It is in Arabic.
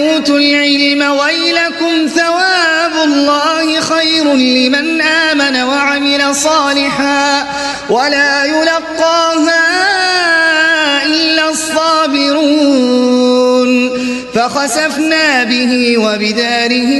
أوتوا العلم ويلكم ثواب الله خير لمن آمن وعمل صالحا ولا يلقاها إلا الصابرون فخسفنا به وبداره